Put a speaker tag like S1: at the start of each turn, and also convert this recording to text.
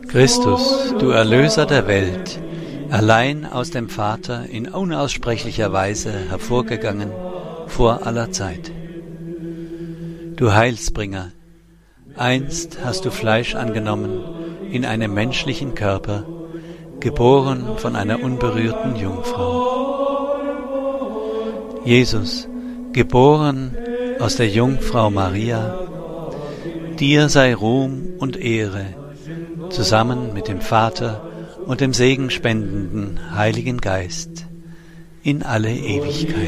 S1: Christus, du Erlöser der Welt, allein aus dem Vater in unaussprechlicher Weise hervorgegangen vor aller Zeit. Du Heilsbringer, einst hast du Fleisch angenommen in einem menschlichen Körper, geboren von einer unberührten Jungfrau. Jesus, geboren aus der Jungfrau Maria, dir sei Ruhm und Ehre, zusammen mit dem Vater und dem segenspendenden Heiligen Geist, in alle Ewigkeit.